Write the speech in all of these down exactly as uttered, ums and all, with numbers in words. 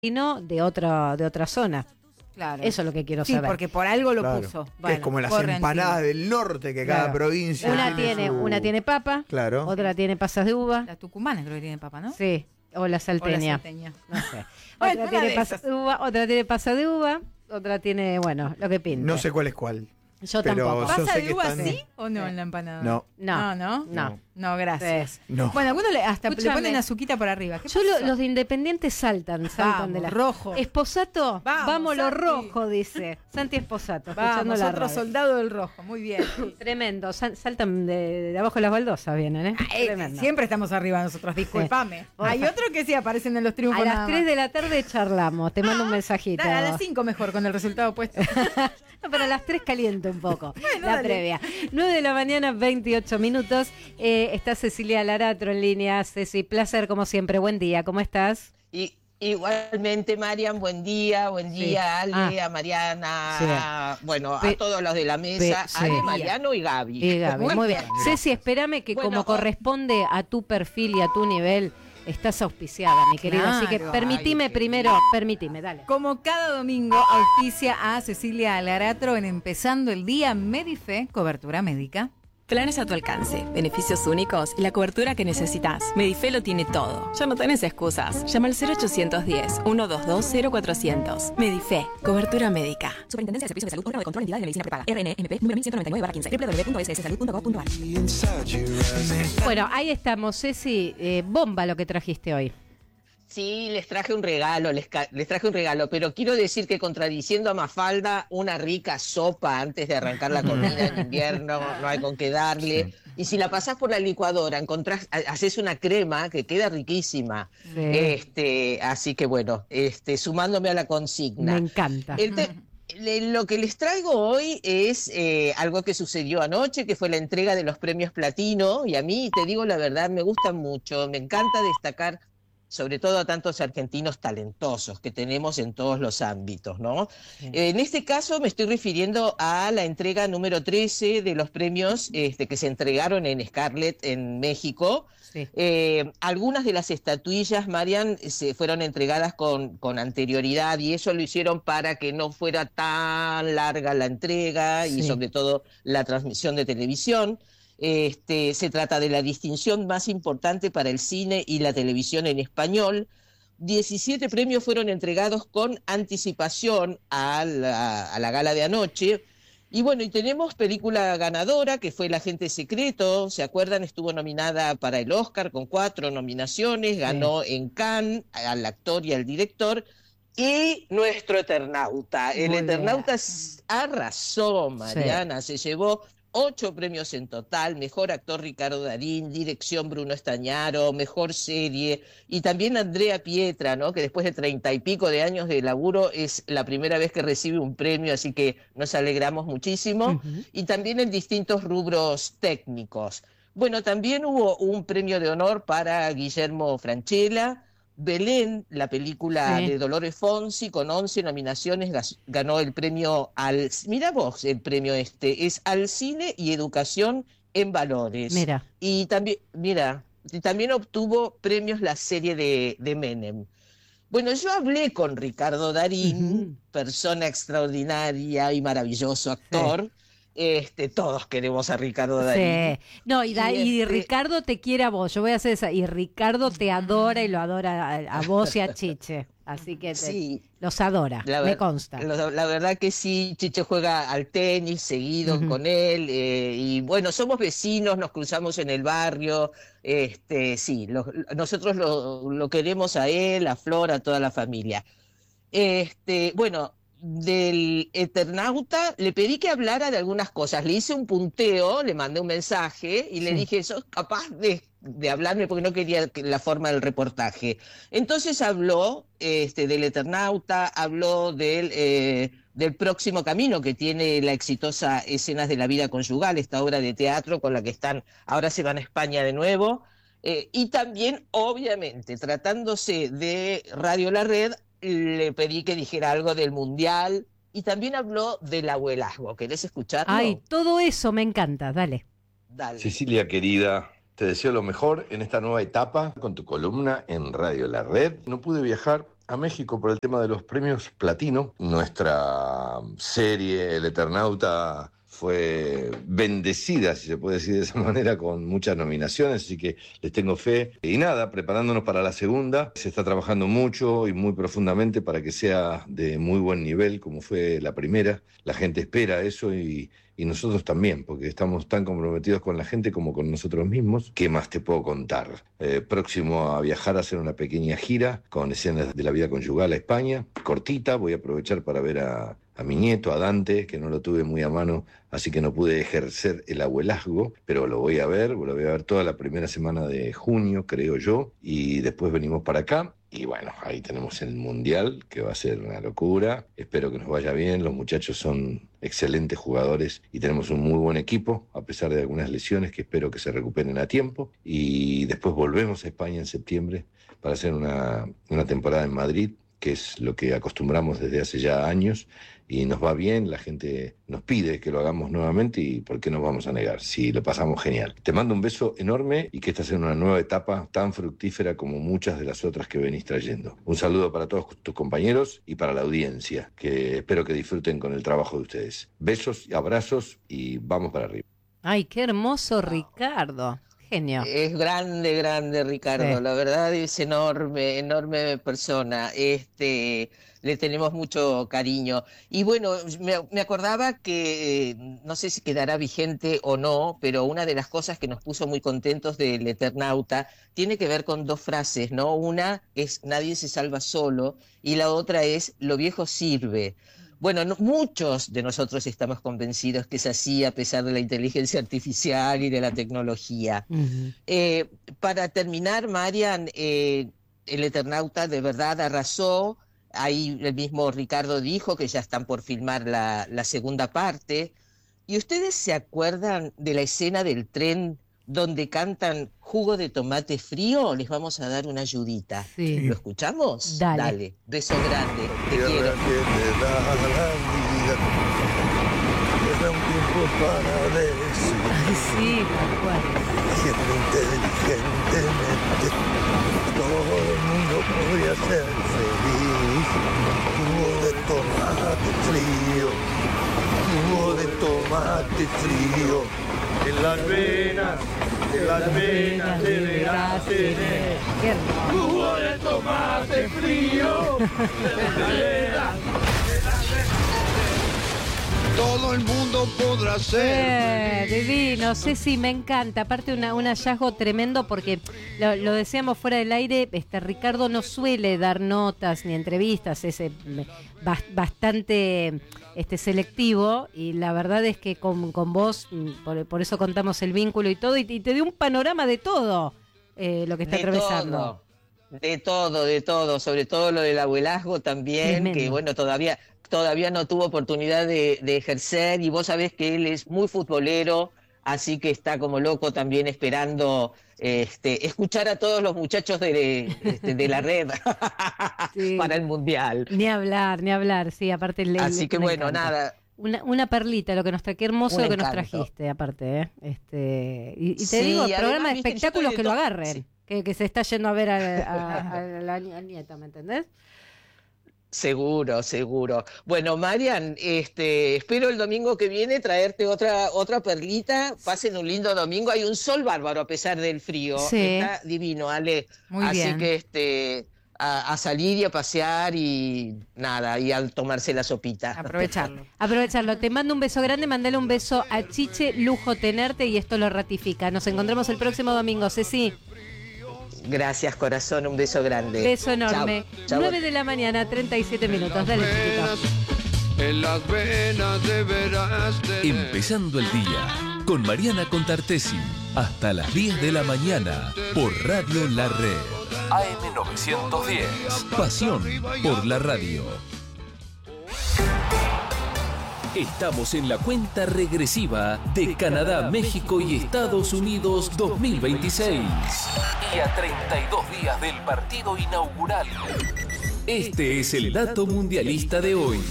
sino de otra, de otra zona. Claro. Eso es lo que quiero sí, saber. porque por algo lo Claro. puso. Que Bueno, es como las corre empanadas antiguo. del norte, que Claro. cada provincia Una tiene, su... una tiene papa, Claro. otra tiene pasas de uva. La tucumana creo que tiene papa, ¿no? Sí, o la salteña. O la salteña. No sé. Bueno, Otra una tiene de pasas esas. de uva, otra tiene pasas de uva, otra tiene, bueno, lo que pinte. No sé cuál es cuál. Yo pero tampoco. yo ¿Pasa sé de que uva están- sí o no Sí. en la empanada? No. No. No, no. No. No, gracias. No. Bueno, algunos le, hasta le Escúchame. ponen azuquita por arriba. ¿Qué Yo lo- pasó? los de Independiente saltan, saltan Vamos, de la rojo. Esposato, Vamos, vamos, lo Santi. rojo, dice. Santi Esposato, escuchando Vamos, la otro radio. soldado del rojo. Muy bien. Tremendo, sal- saltan de, de abajo de las baldosas, vienen, ¿eh? Eh, Tremendo. siempre estamos arriba nosotros, discúlpame. Por Hay favor. otro que sí aparecen en los triunfos. A las nada tres más. de la tarde charlamos, te mando un mensajito. Dale, a las cinco mejor, con el resultado puesto. No, pero a las tres caliento un poco Bueno, la dale. previa. nueve de la mañana, veintiocho minutos. Eh, está Cecilia Laratro en línea. Ceci, placer como siempre. Buen día, ¿cómo estás? Y, igualmente, Marian, buen día, buen Sí. día, Ale, Ah. a Mariana, Sí. a- bueno, Pe- a todos los de la mesa, Pe- sí. Ale, Mariano y Gaby. Y Gaby, muy bien. Ceci, espérame que Bueno, como oh. corresponde a tu perfil y a tu nivel, estás auspiciada, mi querida. Así que Claro. permitime Ay, qué primero, bien. permitime, dale. Como cada domingo, auspicia a Cecilia Laratro en Empezando el Día Medife, cobertura médica. Planes a tu alcance, beneficios únicos y la cobertura que necesitas. Medife lo tiene todo. Ya no tenés excusas. Llama al cero ochocientos diez, ciento veintidós, cero cuatrocientos. Medife, cobertura médica. Superintendencia de Servicios de Salud, órgano de control, entidad de medicina prepaga. R N M P, número mil ciento noventa y nueve barra quince. doble u doble u doble u punto s s salud punto gov punto a r. Bueno, ahí estamos, Ceci. Eh, bomba lo que trajiste hoy. Sí, les traje un regalo, les, ca- les traje un regalo, pero quiero decir que contradiciendo a Mafalda, una rica sopa antes de arrancar la comida en invierno, no hay con qué darle. Y si la pasás por la licuadora, encontrás, ha- haces una crema que queda riquísima. Sí. Este, así que bueno, este, sumándome a la consigna. Me encanta. El te- le- lo que les traigo hoy es eh, algo que sucedió anoche, que fue la entrega de los premios Platino, y a mí, te digo la verdad, me gustan mucho, me encanta destacar sobre todo a tantos argentinos talentosos que tenemos en todos los ámbitos, ¿no? Sí. Eh, en este caso me estoy refiriendo a la entrega número trece de los premios este, que se entregaron en Scarlett, en México. Sí. Eh, algunas de las estatuillas, Marian, se fueron entregadas con, con anterioridad y eso lo hicieron para que no fuera tan larga la entrega y Sí. sobre todo la transmisión de televisión. Este, se trata de la distinción más importante para el cine y la televisión en español. diecisiete premios fueron entregados con anticipación a la, a la gala de anoche. Y bueno, y tenemos película ganadora, que fue El Agente Secreto, ¿se acuerdan? Estuvo nominada para el Oscar con cuatro nominaciones, ganó en Cannes al actor y al director. Y nuestro Eternauta, el Muy Eternauta bien. s- arrasó, Mariana, se llevó ocho premios en total: mejor actor Ricardo Darín, dirección Bruno Estañaro, mejor serie, y también Andrea Pietra, ¿no? Que después de treinta y pico de años de laburo es la primera vez que recibe un premio, así que nos alegramos muchísimo, Ujú. y también en distintos rubros técnicos. Bueno, también hubo un premio de honor para Guillermo Francella. Belén, la película Sí. de Dolores Fonsi, con once nominaciones, gas- ganó el premio al... Mira vos, el premio este, es al cine y educación en valores. Mira. Y también, mira, y también obtuvo premios la serie de, de Menem. Bueno, yo hablé con Ricardo Darín, Ujú. persona extraordinaria y maravilloso actor. Este, todos queremos a Ricardo Darín. Sí. No, y, da- Y y este- Ricardo te quiere a vos. Yo voy a hacer esa. Y Ricardo te adora y lo adora a, a vos y a Chiche. Así que te- Sí. los adora, La me ver- consta. La, la verdad que sí, Chiche juega al tenis seguido Ujú. con él, eh, y bueno, somos vecinos, nos cruzamos en el barrio, este, sí, lo- nosotros lo, lo queremos a él, a Flor, a toda la familia. Este, bueno, del Eternauta le pedí que hablara de algunas cosas, le hice un punteo, le mandé un mensaje y le Sí. dije, ¿sos capaz de, de hablarme? Porque no quería que- la forma del reportaje. Entonces habló este, del Eternauta, habló del, eh, del próximo camino que tiene la exitosa Escenas de la Vida Conyugal, esta obra de teatro con la que están, ahora se van a España de nuevo, eh, y también, obviamente, tratándose de Radio La Red, le pedí que dijera algo del Mundial y también habló del abuelazgo. ¿Querés escucharlo? Ay, todo eso me encanta, dale. Dale. Cecilia querida, te deseo lo mejor en esta nueva etapa con tu columna en Radio La Red. No pude viajar a México por el tema de los premios Platino. Nuestra serie El Eternauta fue bendecida, si se puede decir de esa manera, con muchas nominaciones, así que les tengo fe. Y nada, preparándonos para la segunda, se está trabajando mucho y muy profundamente para que sea de muy buen nivel, como fue la primera. La gente espera eso y, y nosotros también, porque estamos tan comprometidos con la gente como con nosotros mismos. ¿Qué más te puedo contar? Eh, próximo a viajar a hacer una pequeña gira con escenas de la vida conyugal a España, cortita. Voy a aprovechar para ver a... a mi nieto, a Dante, que no lo tuve muy a mano, así que no pude ejercer el abuelazgo, pero lo voy a ver, lo voy a ver toda la primera semana de junio, creo yo, y después venimos para acá, y bueno, ahí tenemos el Mundial, que va a ser una locura, espero que nos vaya bien, los muchachos son excelentes jugadores y tenemos un muy buen equipo, a pesar de algunas lesiones que espero que se recuperen a tiempo, y después volvemos a España en septiembre para hacer una, una temporada en Madrid, que es lo que acostumbramos desde hace ya años, y nos va bien, la gente nos pide que lo hagamos nuevamente y ¿por qué nos vamos a negar? Si lo pasamos genial. Te mando un beso enorme y que esta sea una nueva etapa tan fructífera como muchas de las otras que venís trayendo. Un saludo para todos tus compañeros y para la audiencia, que espero que disfruten con el trabajo de ustedes. Besos y abrazos y vamos para arriba. Ay, qué hermoso, Ricardo. Genio. Es grande, grande Ricardo, sí. La verdad es enorme, enorme persona, este, le tenemos mucho cariño. Y bueno, me, me acordaba que, no sé si quedará vigente o no, pero una de las cosas que nos puso muy contentos del Eternauta tiene que ver con dos frases, ¿no? Una es nadie se salva solo y la otra es lo viejo sirve. Bueno, no, muchos de nosotros estamos convencidos que es así a pesar de la inteligencia artificial y de la tecnología. Uh-huh. Eh, para terminar, Marian, eh, el Eternauta de verdad arrasó. Ahí el mismo Ricardo dijo que ya están por filmar la, la segunda parte. ¿Y ustedes se acuerdan de la escena del tren donde cantan jugo de tomate frío? Les vamos a dar una ayudita. Sí. ¿Lo escuchamos? Dale. Dale. Beso grande. Te quiero. Que te da la vida. Te da un tiempo para decir. Sí, tal cual. Siempre inteligentemente. Todo el mundo podría ser feliz. Jugo de tomate frío. Jugo de tomate frío. En las venas, en las venas deberás tener jugo de tomate frío. En las venas, todo el mundo podrá ser. Eh, divino, Ceci, me encanta. Aparte una, un hallazgo tremendo porque lo, lo decíamos fuera del aire, este Ricardo no suele dar notas ni entrevistas, es eh, bastante este selectivo y la verdad es que con, con vos, por, por eso contamos el vínculo y todo, y, y te dio un panorama de todo eh, lo que está de atravesando. Todo, de todo, de todo, sobre todo lo del abuelazgo también, tremendo. Que bueno, todavía... todavía no tuvo oportunidad de, de ejercer y vos sabés que él es muy futbolero, así que está como loco también esperando este, escuchar a todos los muchachos de, de, de la red sí. Para el Mundial. Ni hablar, ni hablar, sí, aparte le, así le, que me bueno, encanta. Nada. Una, una perlita, lo que nos trae, qué hermoso lo que nos trajiste, aparte, ¿eh? Este, y, y te sí, digo, programa de espectáculos que lo agarren, sí. que, que se está yendo a ver a, a, a la a nieta, ¿me entendés? Seguro, seguro. Bueno, Marian, este, espero el domingo que viene traerte otra otra perlita. Pasen un lindo domingo. Hay un sol bárbaro a pesar del frío. Sí. Está divino, Ale. Muy Así bien. que este, a, a salir y a pasear y nada, y a tomarse la sopita. Aprovecharlo. Aprovecharlo. Te mando un beso grande, mandale un beso a Chiche, lujo tenerte y esto lo ratifica. Nos encontramos el próximo domingo, Ceci. Gracias, corazón, un beso grande. Beso enorme. Chau, chau. nueve de la mañana, treinta y siete minutos. Dale, chiquito. En las venas deberás tener. Empezando el día con Mariana Contartesi hasta las diez de la mañana por Radio La Red. A M novecientos diez. Pasión por la radio. Estamos en la cuenta regresiva de Canadá, México y Estados Unidos dos mil veintiséis. Y a treinta y dos días del partido inaugural. Este es el dato mundialista de hoy.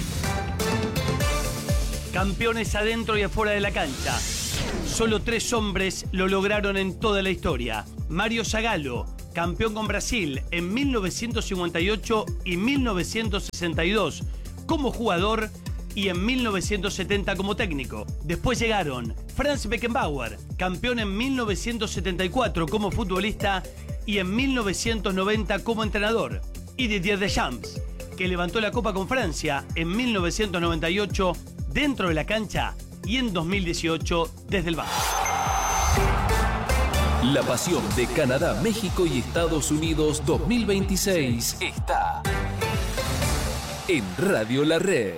Campeones adentro y afuera de la cancha. Solo tres hombres lo lograron en toda la historia. Mario Zagallo, campeón con Brasil en mil novecientos cincuenta y ocho y mil novecientos sesenta y dos como jugador y en mil novecientos setenta como técnico. Después llegaron Franz Beckenbauer, campeón en mil novecientos setenta y cuatro como futbolista y en mil novecientos noventa como entrenador. Y Didier Deschamps, que levantó la Copa con Francia en mil novecientos noventa y ocho dentro de la cancha y en dos mil dieciocho desde el banco. La pasión de Canadá, México y Estados Unidos dos mil veintiséis está en Radio La Red.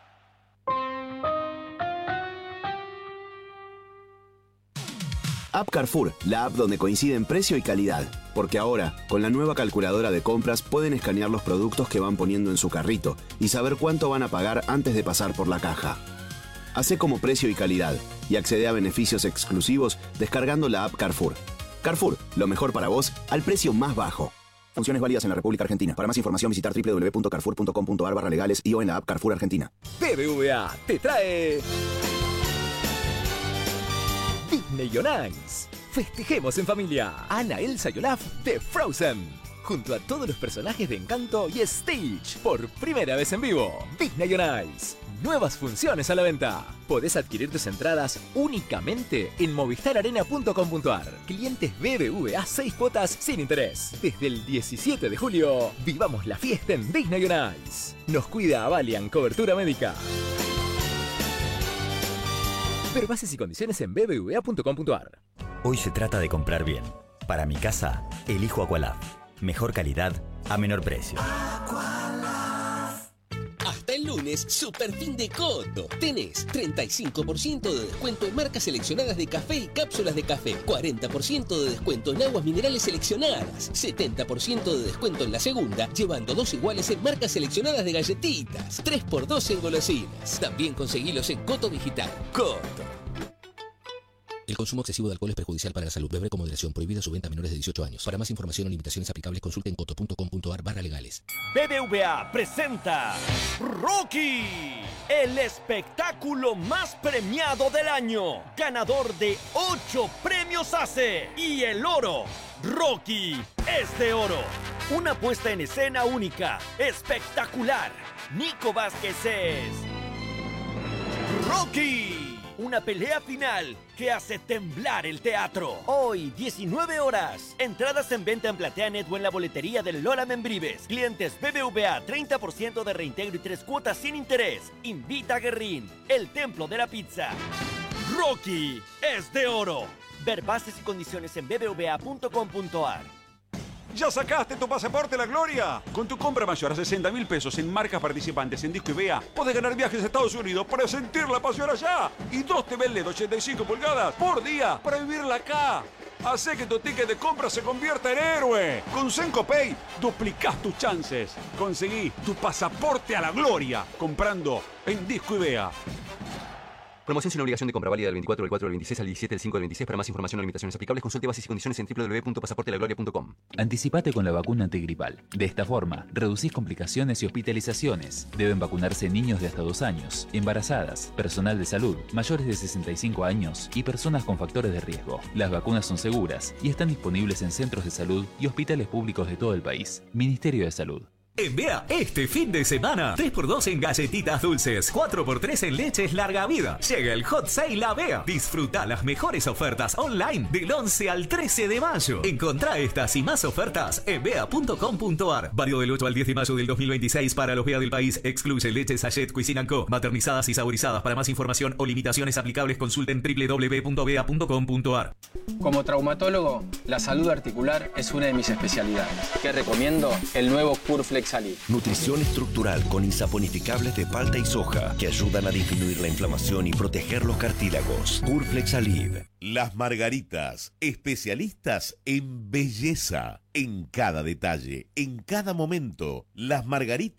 App Carrefour, la app donde coinciden precio y calidad. Porque ahora, con la nueva calculadora de compras, pueden escanear los productos que van poniendo en su carrito y saber cuánto van a pagar antes de pasar por la caja. Hacé como precio y calidad y accede a beneficios exclusivos descargando la app Carrefour. Carrefour, lo mejor para vos al precio más bajo. Funciones válidas en la República Argentina. Para más información visitar doble u doble u doble u punto carrefour punto com punto a r barra legales y o en la app Carrefour Argentina. B B V A te trae Disney on Ice. Festejemos en familia. Anna, Elsa y Olaf de Frozen. Junto a todos los personajes de Encanto y Stitch. Por primera vez en vivo. Disney on Ice. Nuevas funciones a la venta. Podés adquirir tus entradas únicamente en movistar arena punto com punto a r. Clientes B B V A seis cuotas sin interés. Desde el diecisiete de julio, vivamos la fiesta en Disney on Ice. Nos cuida Avalian Cobertura Médica. Ver bases y condiciones en b b v a punto com punto a r. Hoy se trata de comprar bien. Para mi casa, elijo Aqualab. Mejor calidad a menor precio. Hasta el lunes, super fin de Coto. Tenés treinta y cinco por ciento de descuento en marcas seleccionadas de café y cápsulas de café, cuarenta por ciento de descuento en aguas minerales seleccionadas, setenta por ciento de descuento en la segunda, llevando dos iguales en marcas seleccionadas de galletitas, tres por dos en golosinas. También conseguilos en Coto Digital. Coto. El consumo excesivo de alcohol es perjudicial para la salud. Beber con moderación. Prohibida su venta a menores de dieciocho años. Para más información o limitaciones aplicables, consulte en coto punto com punto a r barra legales. B B V A presenta Rocky, el espectáculo más premiado del año. Ganador de ocho premios A C E y el oro. Rocky es de oro. Una puesta en escena única, espectacular. Nico Vázquez es Rocky. Una pelea final que hace temblar el teatro. Hoy, diecinueve horas. Entradas en venta en PlateaNet o en la boletería del Lola Membrives. Clientes B B V A, treinta por ciento de reintegro y tres cuotas sin interés. Invita a Guerrín, el templo de la pizza. Rocky es de oro. Ver bases y condiciones en b b v a punto com punto a r. ¿Ya sacaste tu pasaporte a la gloria? Con tu compra mayor a sesenta mil pesos en marcas participantes en Disco y Vea, podés ganar viajes a Estados Unidos para sentir la pasión allá. Y dos T V L E D ochenta y cinco pulgadas por día para vivirla acá. Hacé que tu ticket de compra se convierta en héroe. Con Senco Pay duplicás tus chances. Conseguí tu pasaporte a la gloria comprando en Disco y Vea. Promoción sin obligación de compra, válida del veinticuatro del cuatro del veintiséis al diecisiete del cinco del veintiséis. Para más información o limitaciones aplicables, consulte bases y condiciones en doble u doble u doble u punto pasaporte la gloria punto com. Anticipate con la vacuna antigripal. De esta forma, reducís complicaciones y hospitalizaciones. Deben vacunarse niños de hasta dos años, embarazadas, personal de salud, mayores de sesenta y cinco años y personas con factores de riesgo. Las vacunas son seguras y están disponibles en centros de salud y hospitales públicos de todo el país. Ministerio de Salud. En Vea, este fin de semana, tres por dos en galletitas dulces, cuatro por tres en leches larga vida. Llega el Hot Sale a Vea. Disfruta las mejores ofertas online del once al trece de mayo. Encontrá estas y más ofertas en vea punto com punto a r. Válido del ocho al diez de mayo del dos mil veintiséis para los Vea del país. Excluye leches Sachet Cuisine and Co. Maternizadas y saborizadas. Para más información o limitaciones aplicables, consulten doble u doble u doble u punto vea punto com punto a r. Como traumatólogo, la salud articular es una de mis especialidades. Que recomiendo el nuevo Curflex. Nutrición estructural con insaponificables de palta y soja que ayudan a disminuir la inflamación y proteger los cartílagos. Curflex Alive. Las Margaritas, especialistas en belleza, en cada detalle, en cada momento. Las Margaritas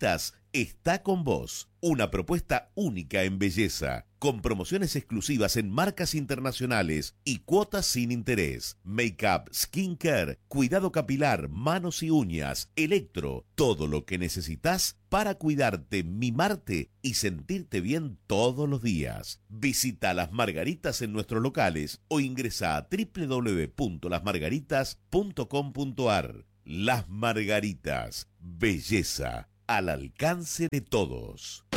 está con vos. Una propuesta única en belleza, con promociones exclusivas en marcas internacionales y cuotas sin interés. Make-up, skincare, cuidado capilar, manos y uñas, electro, todo lo que necesitas para cuidarte, mimarte y sentirte bien todos los días. Visita Las Margaritas en nuestros locales o ingresa a doble u doble u doble u punto las margaritas punto com punto a r. Las Margaritas, belleza al alcance de todos.